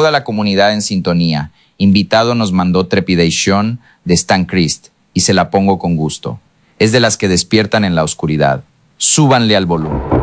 toda la comunidad en sintonía. Invitado nos mandó Trepidation de Stan Christ y se la pongo con gusto. Es de las que despiertan en la oscuridad. Súbanle al volumen.